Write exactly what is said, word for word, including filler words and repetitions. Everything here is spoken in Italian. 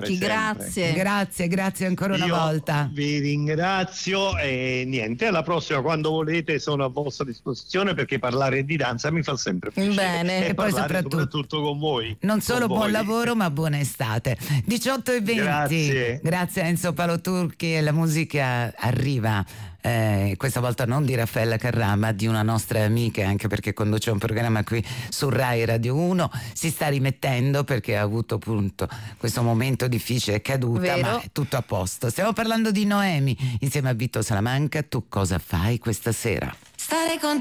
Franchi, sempre. grazie. Grazie, grazie ancora una Io volta. vi ringrazio e niente, alla prossima quando volete sono a vostra disposizione, perché parlare di danza mi fa sempre piacere. Bene. E, E poi parlare soprattutto- soprattutto con voi. Non solo con buon voi. lavoro, ma buona estate. diciotto e venti. Grazie. Grazie a Enzo Paloturchi, e la musica arriva. Eh, questa volta non di Raffaella Carrà, ma di una nostra amica, anche perché conduce un programma qui su Rai Radio uno. Si sta rimettendo perché ha avuto appunto questo momento difficile, è caduta, Vero. ma è tutto a posto. Stiamo parlando di Noemi insieme a Vito Salamanca. Tu cosa fai questa sera? Stare con